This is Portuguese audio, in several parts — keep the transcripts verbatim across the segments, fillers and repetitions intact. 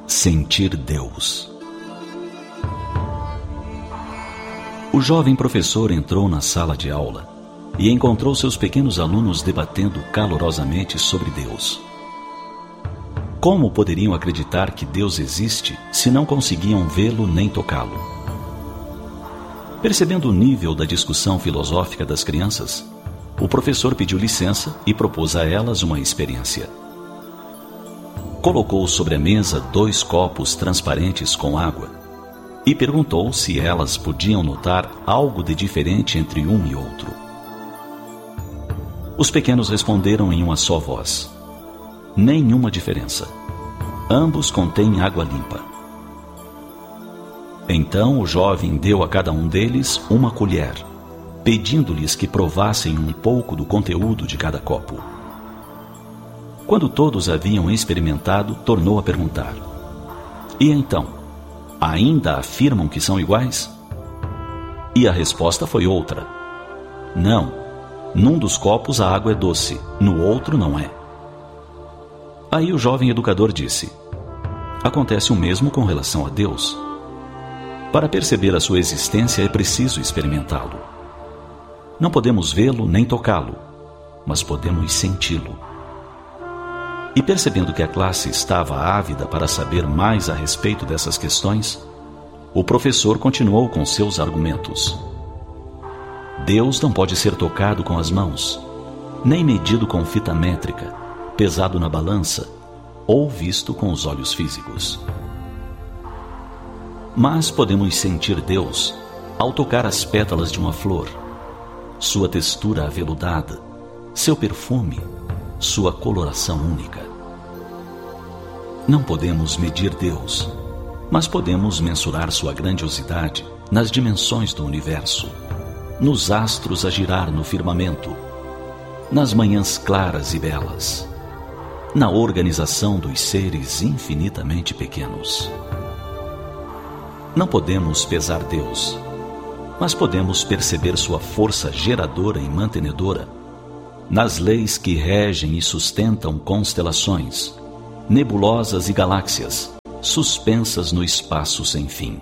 Sentir Deus. O jovem professor entrou na sala de aula e encontrou seus pequenos alunos debatendo calorosamente sobre Deus. Como poderiam acreditar que Deus existe se não conseguiam vê-lo nem tocá-lo? Percebendo o nível da discussão filosófica das crianças, o professor pediu licença e propôs a elas uma experiência. Colocou sobre a mesa dois copos transparentes com água e perguntou se elas podiam notar algo de diferente entre um e outro. Os pequenos responderam em uma só voz: nenhuma diferença. Ambos contêm água limpa. Então o jovem deu a cada um deles uma colher, pedindo-lhes que provassem um pouco do conteúdo de cada copo. Quando todos haviam experimentado, tornou a perguntar: e então, ainda afirmam que são iguais? E a resposta foi outra: não, num dos copos a água é doce, no outro não é. Aí o jovem educador disse: acontece o mesmo com relação a Deus. Para perceber a sua existência é preciso experimentá-lo. Não podemos vê-lo nem tocá-lo, mas podemos senti-lo. E percebendo que a classe estava ávida para saber mais a respeito dessas questões, o professor continuou com seus argumentos. Deus não pode ser tocado com as mãos, nem medido com fita métrica, pesado na balança ou visto com os olhos físicos. Mas podemos sentir Deus ao tocar as pétalas de uma flor, sua textura aveludada, seu perfume, sua coloração única. Não podemos medir Deus, mas podemos mensurar sua grandiosidade nas dimensões do universo, nos astros a girar no firmamento, nas manhãs claras e belas, na organização dos seres infinitamente pequenos. Não podemos pesar Deus, mas podemos perceber sua força geradora e mantenedora nas leis que regem e sustentam constelações, nebulosas e galáxias suspensas no espaço sem fim.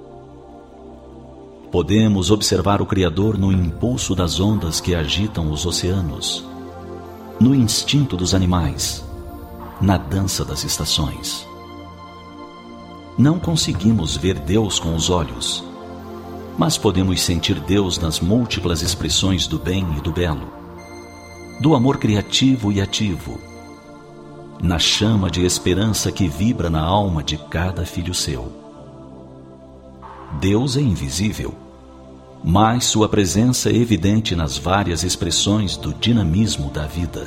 Podemos observar o Criador no impulso das ondas que agitam os oceanos, no instinto dos animais, na dança das estações. Não conseguimos ver Deus com os olhos, mas podemos sentir Deus nas múltiplas expressões do bem e do belo, do amor criativo e ativo, na chama de esperança que vibra na alma de cada filho seu. Deus é invisível, mas sua presença é evidente nas várias expressões do dinamismo da vida,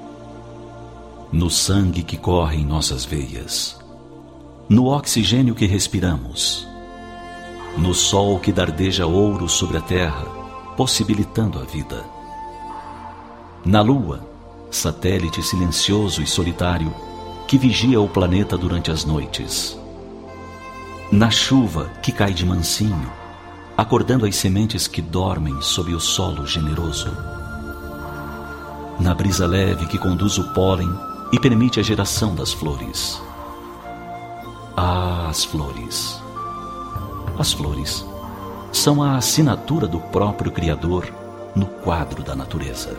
no sangue que corre em nossas veias, no oxigênio que respiramos, no sol que dardeja ouro sobre a terra, possibilitando a vida, na lua, satélite silencioso e solitário que vigia o planeta durante as noites, na chuva que cai de mansinho, acordando as sementes que dormem sob o solo generoso, na brisa leve que conduz o pólen e permite a geração das flores. Ah, as flores. As flores são a assinatura do próprio Criador no quadro da natureza.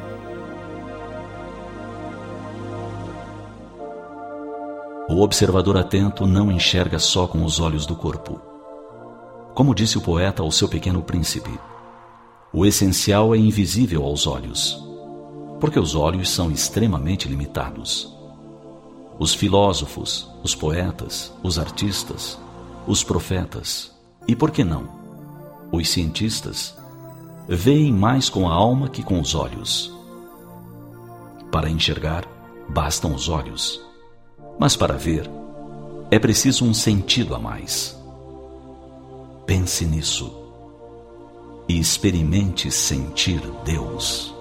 O observador atento não enxerga só com os olhos do corpo. Como disse o poeta ao seu pequeno príncipe, o essencial é invisível aos olhos, porque os olhos são extremamente limitados. Os filósofos, os poetas, os artistas, os profetas e, por que não, os cientistas, veem mais com a alma que com os olhos. Para enxergar, bastam os olhos, mas para ver, é preciso um sentido a mais. Pense nisso e experimente sentir Deus.